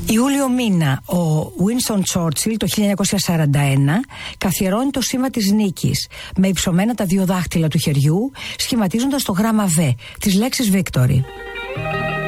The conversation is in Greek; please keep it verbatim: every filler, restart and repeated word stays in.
Ιούλιο μήνα, ο Winston Churchill το χίλια εννιακόσια σαράντα ένα καθιερώνει το σήμα της νίκης με υψωμένα τα δύο δάχτυλα του χεριού, σχηματίζοντας το γράμμα V της λέξης Victory.